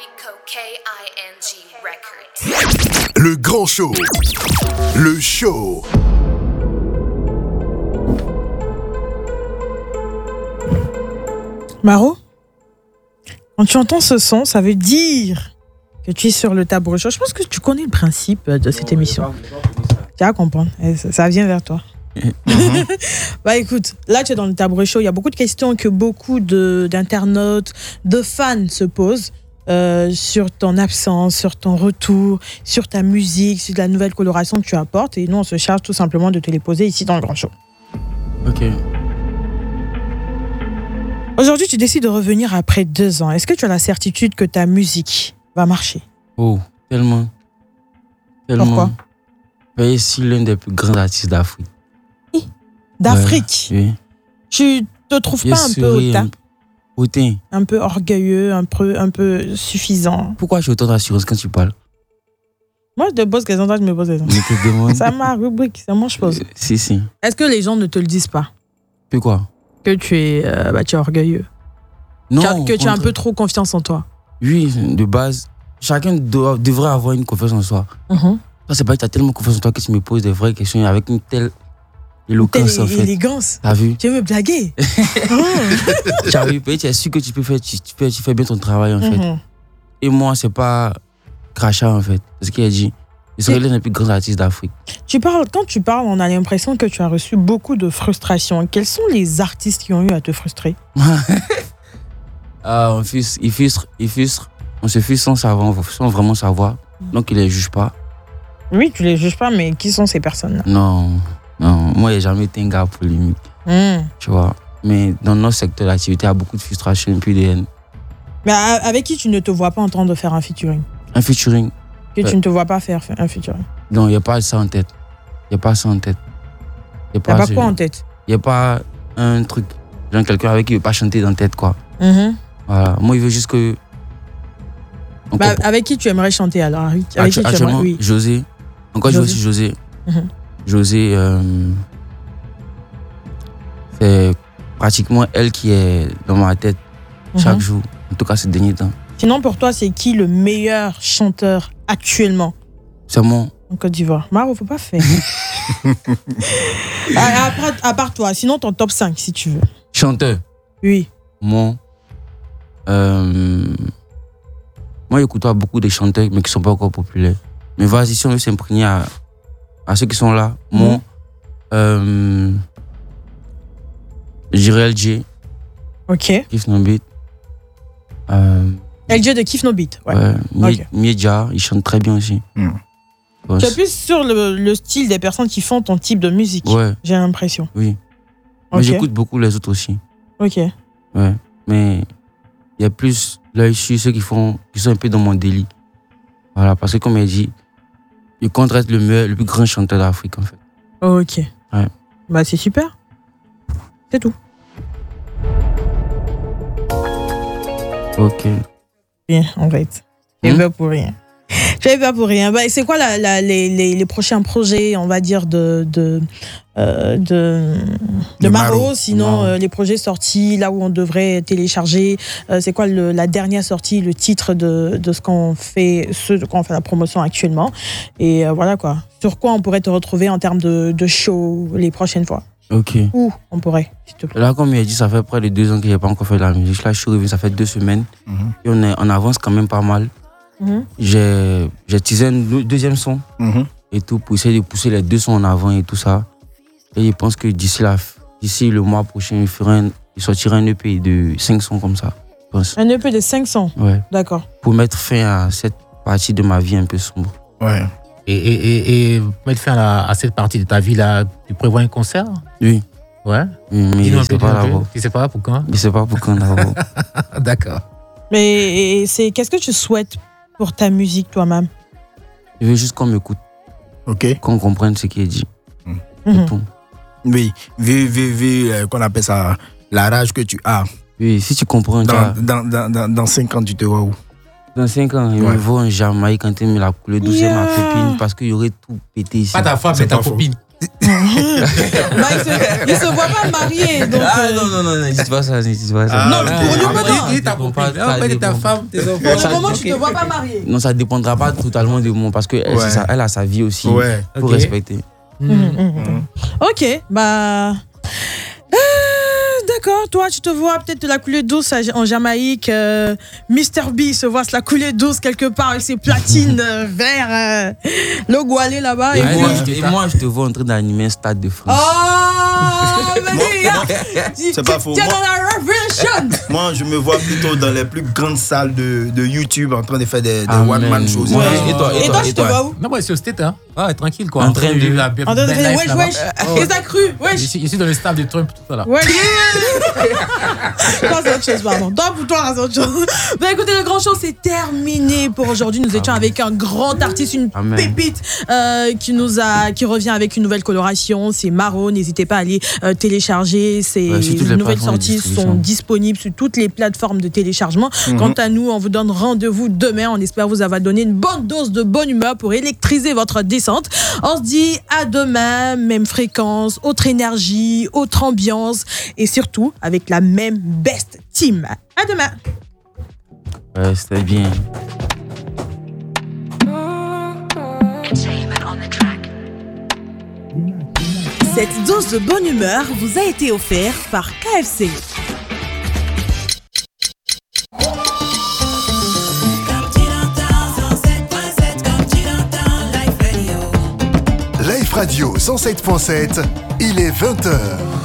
KING Records. Le grand show. Le show. Maro, quand tu entends ce son, ça veut dire que tu es sur le tabouret chaud. Je pense que tu connais le principe de cette émission. Tu vas comprendre, ça vient vers toi. Bah écoute, là tu es dans le tabouret chaud. Il y a beaucoup de questions que beaucoup d'internautes, de fans se posent sur ton absence, sur ton retour, sur ta musique, sur la nouvelle coloration que tu apportes. Et nous, on se charge tout simplement de te les poser ici dans le grand show. Ok. Aujourd'hui, tu décides de revenir après 2 ans. Est-ce que tu as la certitude que ta musique va marcher? Oh, tellement. Pourquoi? Je suis l'un des plus grands artistes d'Afrique. D'Afrique? Oui. Tu te trouves pas un peu hautain? Hautain. Un peu orgueilleux, un peu suffisant? Pourquoi j'ai autant d'assurance quand tu parles? Moi, je te pose questions, toi, je me pose des questions. Je te demande. C'est ma rubrique, c'est moi je pose. Si. Est-ce que les gens ne te le disent pas? Puis quoi? Que tu es orgueilleux? Non. Que tu as un peu trop confiance en toi? Oui, de base, chacun devrait avoir une confiance en soi. Toi, c'est pas que tu as tellement confiance en toi que tu me poses des vraies questions avec une telle éloquence, en fait. Élégance. T'as vu? Tu veux me blaguer? Tu as vu, tu es sûr que tu fais bien ton travail, en fait. Et moi, c'est pas crachat, en fait. C'est ce qu'il a dit. Je serai l'un des plus grands artistes d'Afrique. Quand tu parles, on a l'impression que tu as reçu beaucoup de frustration. Quels sont les artistes qui ont eu à te frustrer? On se fiche sans vraiment savoir. Donc, il les juge pas. Oui, tu les juges pas, mais qui sont ces personnes-là? Non. Moi, j'ai jamais été un gars polémique. Tu vois. Mais dans notre secteur d'activité, il y a beaucoup de frustration et puis de haine. Mais avec qui tu ne te vois pas en train de faire un featuring? Un featuring? Que tu ne te vois pas faire un featuring? Non, il n'y a pas ça en tête. Il n'y a pas ça en tête. Il n'y a pas quoi en tête? Il n'y a pas un truc, genre quelqu'un avec qui il ne veut pas chanter dans la tête, quoi. Voilà. Moi, il veut juste que... avec qui tu aimerais chanter alors? Avec qui tu aimerais, oui. José. Encore je veux aussi José. José, c'est pratiquement elle qui est dans ma tête chaque jour. En tout cas, ces derniers temps. Sinon, pour toi, c'est qui le meilleur chanteur actuellement? C'est moi. En Côte d'Ivoire. Maro, faut pas faire. à part toi, sinon ton top 5, si tu veux. Chanteur? Oui. Moi, j'écoute pas beaucoup de chanteurs, mais qui sont pas encore populaires. Mais vas-y, si on veut s'imprégner à ceux qui sont là, moi, je dirais LG. Ok. Kif No Beat. LG de Kif No Beat. Ouais. Miedja, il chante très bien aussi. Tu es plus sur le style des personnes qui font ton type de musique. Ouais. J'ai l'impression. Oui. Mais j'écoute beaucoup les autres aussi. Ok. Ouais. Mais il y a plus l'œil sur ceux qui sont un peu dans mon délit. Voilà, parce que comme elle dit, il compte être le plus grand chanteur d'Afrique en fait. Ok. Ouais. Bah c'est super. C'est tout. Ok. Bien, en fait. J'ai peur pour rien. J'avais pas pour rien. Bah, c'est quoi les prochains projets, on va dire, de Maro, sinon les projets sortis, là où on devrait télécharger, c'est quoi la dernière sortie, le titre de ce qu'on fait, de quoi on fait la promotion actuellement. Et voilà quoi. Sur quoi on pourrait te retrouver en termes de show les prochaines fois? Ok. Où on pourrait, s'il te plaît? Là, comme il a dit, ça fait près de 2 ans que j'ai pas encore fait de la musique. Là, je suis revenu, ça fait 2 semaines. Et on avance quand même pas mal. J'ai teasé un deuxième son et tout pour essayer de pousser les 2 sons en avant et tout ça. Et je pense que d'ici le mois prochain, il sortira un EP de 5 sons comme ça. Un EP de 5 sons? Ouais. D'accord. Pour mettre fin à cette partie de ma vie un peu sombre. Ouais. Et mettre fin à cette partie de ta vie là, tu prévois un concert? Oui. Ouais. Mais je ne sais pas d'abord. Tu sais pas pour quand? Je ne sais pas pour quand d'abord. D'accord. Mais qu'est-ce que tu souhaites pour ta musique toi-même? Je veux juste qu'on m'écoute. Ok. Qu'on comprenne ce qui est dit. C'est tout. Oui, vu qu'on appelle ça la rage que tu as. Oui, si tu comprends. Dans 5 ans, tu te vois où? Dans 5 ans, il me voit en Jamaïque quand il me la coulée douce ma copine parce qu'il y aurait tout pété ici. Pas ta femme, mais ta copine. Bah, il se voit pas marié. Donc, non, n'hésite pas ça, n'hésite pas ça. Non, pour le moment. T'as compris. De ta femme, tes enfants. Pour le moment, tu ne te vois pas marié. Non, ça dépendra pas totalement de moi parce que elle a sa vie aussi. Ouais. Pour respecter. Ok, bah. D'accord, toi tu te vois peut-être la coulée douce en Jamaïque. Mr. B se voit la coulée douce quelque part avec ses platines vers le Goualé là-bas. Et moi, je te vois en train d'animer un stade de France. Oh, c'est pas faux. Moi, je me vois plutôt dans les plus grandes salles de YouTube en train de faire des one-man shows. Ouais. Et toi, je te vois où? Non, moi, je suis au State, hein. Ouais, tranquille, quoi. En train de faire wesh. Et ça cru, wesh. Je suis dans le stade de Trump, tout ça là. Ouais. Toi, c'est autre chose, pardon. Toi, pour toi, c'est autre chose. Ben, écoutez, le grand show, c'est terminé pour aujourd'hui. Nous étions avec un grand artiste, une pépite qui revient avec une nouvelle coloration. C'est Maro. N'hésitez pas à aller télécharger. Ces nouvelles sorties sont disponibles sur toutes les plateformes de téléchargement. Quant à nous, on vous donne rendez-vous demain. On espère vous avoir donné une bonne dose de bonne humeur pour électriser votre descente. On se dit à demain, même fréquence, autre énergie, autre ambiance et surtout avec la même best team. À demain. C'était bien. Cette dose de bonne humeur vous a été offerte par KFC. Life Radio 107.7, il est 20h.